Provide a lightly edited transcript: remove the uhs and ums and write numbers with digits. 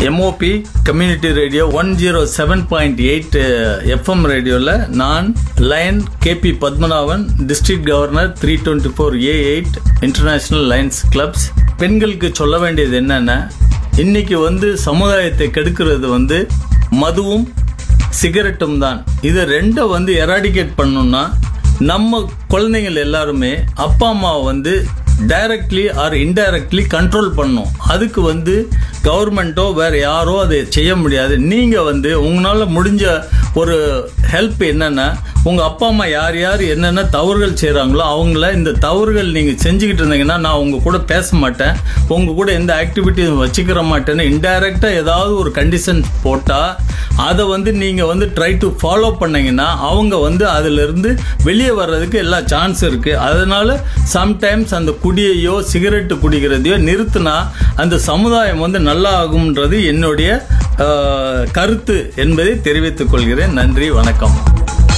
MOP community radio 107.8 FM ரேடியோவில் நான் line KP Padmanabhan, district governor 324A8 international Lions clubs. பெண்களுக்கு சொல்ல வேண்டியது என்னன்னா, இன்னைக்கு சமுதாயத்தை கெடுக்கிறது மதுவும் சிகரெட்டும் தான். இது ரெண்டை எராடிகேட் பண்ணணும்னா நம்ம குழந்தைகள் எல்லாருமே அப்பா அம்மாவை டைரக்ட்லி ஆர் இன்டைரக்ட்லி கண்ட்ரோல் பண்ணும். அதுக்கு கவர்மெண்ட்டோ வேற யாரோ அதை செய்ய முடியாது. நீங்க உங்களால முடிஞ்ச ஒரு ஹெல்ப் என்னன்னா, உங்க அப்பா அம்மா யார் யார் என்னென்ன தவறுகள் செய்யறாங்களோ அவங்கள இந்த தவறுகள் நீங்க செஞ்சுக்கிட்டு இருந்தீங்கன்னா நான் உங்க கூட பேச மாட்டேன், உங்க கூட எந்த ஆக்டிவிட்டியும் வச்சுக்கிற மாட்டேன்னு இன்டைரக்டா ஏதாவது ஒரு கண்டிஷன் போட்டா அதை நீங்க ட்ரை டு ஃபாலோ பண்ணீங்கன்னா அவங்க அதுல இருந்து வெளியே வர்றதுக்கு எல்லா சான்ஸ் இருக்கு. அதனால சம்டைம்ஸ் அந்த குடியையோ சிகரெட் குடிக்கிறதையோ நிறுத்தினா அந்த சமுதாயம் நல்லா ஆகும்ன்றது என்னுடைய கருத்து என்பதை தெரிவித்துக் கொள்கிறேன். நன்றி, வணக்கம்.